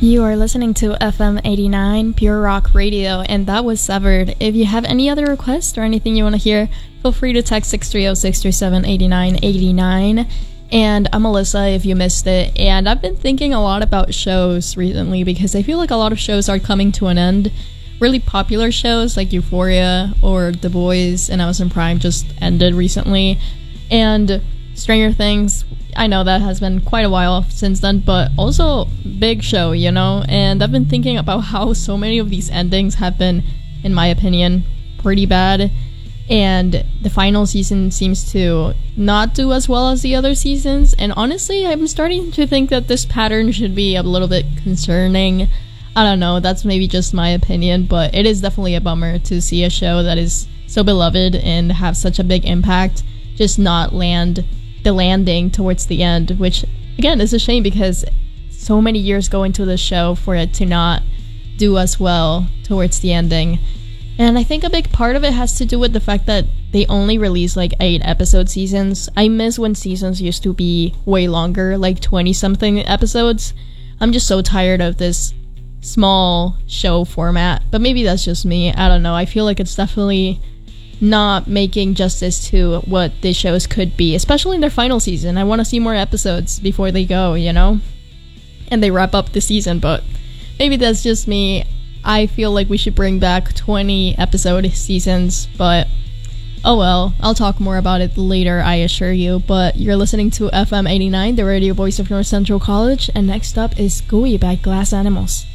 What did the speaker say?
You are listening to FM 89 Pure Rock Radio, and that was Severed. If you have any other requests or anything you want to hear, feel free to text 630-637-8989. And I'm Alyssa if you missed it. And I've been thinking a lot about shows recently because I feel like a lot of shows are coming to an end. Really popular shows like Euphoria or The Boys and Amazon Prime just ended recently. And Stranger Things, I know that has been quite a while since then, but also big show, you know? And I've been thinking about how so many of these endings have been, in my opinion, pretty bad. And the final season seems to not do as well as the other seasons. And honestly, I'm starting to think that this pattern should be a little bit concerning. I don't know, that's maybe just my opinion, but it is definitely a bummer to see a show that is so beloved and have such a big impact just not land the landing towards the end, which again is a shame because so many years go into the show for it to not do as well towards the ending. And I think a big part of it has to do with the fact that they only release like 8 episode seasons. I miss when seasons used to be way longer, like 20 something episodes. I'm just so tired of this small show format, but maybe that's just me. I don't know. I feel like it's definitely not making justice to what the shows could be, especially in their final season. I want to see more episodes before they go, you know? And they wrap up the season, but maybe that's just me. I feel like we should bring back 20 episode seasons, but oh well. I'll talk more about it later, I assure you. But you're listening to FM 89, the radio voice of North Central College, and next up is Gooey by Glass Animals.